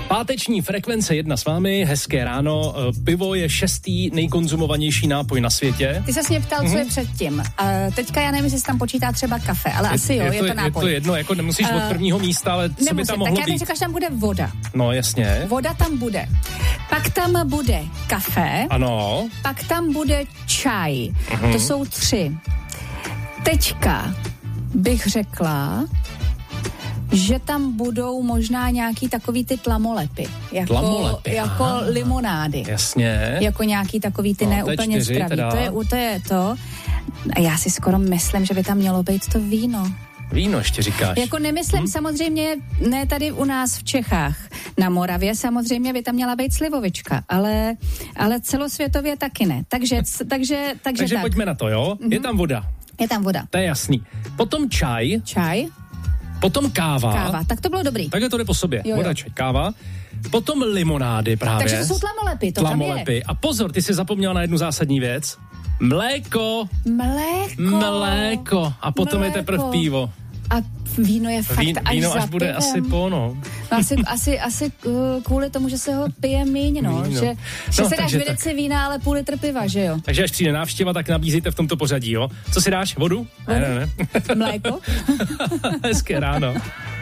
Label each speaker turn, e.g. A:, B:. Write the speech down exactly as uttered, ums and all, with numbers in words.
A: Páteční frekvence jedna s vámi, hezké ráno. Pivo je šestý nejkonzumovanější nápoj na světě.
B: Ty ses mě ptal, mm-hmm. co je předtím. Uh, teďka já nevím, jestli se tam počítá třeba kafe, ale je, asi jo, je to, je to nápoj.
A: Je to jedno, jako nemusíš uh, od prvního místa, ale co nemusím, by tam mohlo být?
B: Tak já bych řekla, že tam bude voda.
A: No jasně.
B: Voda tam bude. Pak tam bude kafe.
A: Ano.
B: Pak tam bude čaj.
A: Mm-hmm.
B: To jsou tři. Teďka bych řekla, že tam budou možná nějaký takový ty tlamolepy. Jako,
A: tlamolepy,
B: jako
A: aha.
B: limonády.
A: Jasně.
B: Jako nějaký takový ty
A: no,
B: ne úplně
A: čtyři,
B: zdravý. To je, to je to. A já si skoro myslím, že by tam mělo být to víno.
A: Víno ještě říkáš.
B: Jako nemyslím hmm? samozřejmě, ne tady u nás v Čechách. Na Moravě samozřejmě by tam měla být slivovička, ale, ale celosvětově taky ne. Takže, takže, takže,
A: takže
B: tak.
A: pojďme na to, jo? Mm-hmm. Je tam voda.
B: Je tam voda.
A: To je jasný. Potom čaj.
B: Čaj.
A: Potom káva.
B: Káva, tak to bylo dobrý.
A: Takhle to jde po sobě.
B: Jo, jo.
A: Voda, čaj, káva. Potom limonády právě.
B: Takže to jsou tlamolepy, to
A: tlamolepy.
B: tam je.
A: A pozor, ty jsi zapomněla na jednu zásadní věc. Mléko.
B: Mléko.
A: Mléko. A potom
B: Mléko.
A: je teprve pivo.
B: A víno je fakt
A: Vín,
B: až
A: víno
B: za
A: až bude
B: pivem.
A: asi po, no.
B: No asi, asi, asi kvůli tomu, že se ho pije míň, no.
A: Míň, no.
B: Že, že
A: No,
B: se dáš
A: takže
B: dvě deci vína, ale půl litr piva, že jo?
A: Takže až přijde návštěva, tak nabízíte v tomto pořadí, jo? Co si dáš? Vodu?
B: Vodu?
A: Ne, ne, ne.
B: Mléko?
A: Hezké ráno.